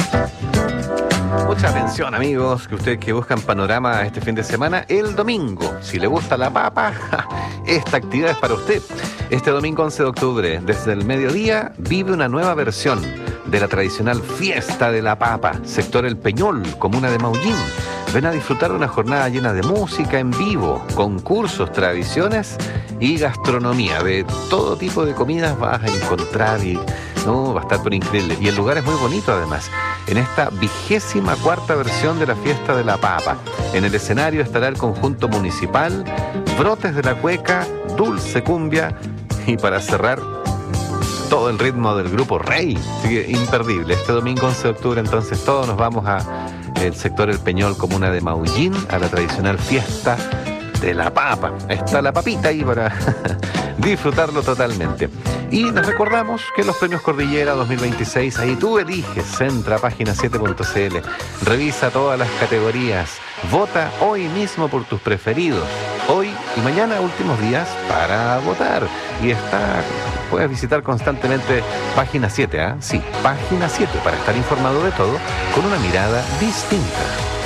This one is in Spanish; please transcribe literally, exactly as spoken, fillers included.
Mucha atención, amigos, que ustedes que buscan panorama este fin de semana. El domingo, si le gusta la papa, esta actividad es para usted. Este domingo once de octubre, desde el mediodía, vive una nueva versión de la tradicional Fiesta de la Papa, sector El Peñol, comuna de Maullín. Ven a disfrutar de una jornada llena de música en vivo, concursos, tradiciones y gastronomía. De todo tipo de comidas vas a encontrar y no, va a estar por increíble. Y el lugar es muy bonito además. En esta vigésima cuarta versión de la Fiesta de la Papa. En el escenario estará el conjunto municipal, Brotes de la Cueca, Dulce Cumbia y para cerrar todo el ritmo del grupo Rey. Así que imperdible. Este domingo once de octubre entonces todos nos vamos a el sector El Peñol, comuna de Maullín, a la tradicional Fiesta de la Papa. Está la papita ahí para disfrutarlo totalmente. Y nos recordamos que los premios Cordillera dos mil veintiséis, ahí tú eliges, entra a página siete punto c l, revisa todas las categorías, vota hoy mismo por tus preferidos. Hoy y mañana, últimos días para votar. Y está, puedes visitar constantemente página siete, ¿ah? ¿eh? Sí, página siete, para estar informado de todo con una mirada distinta.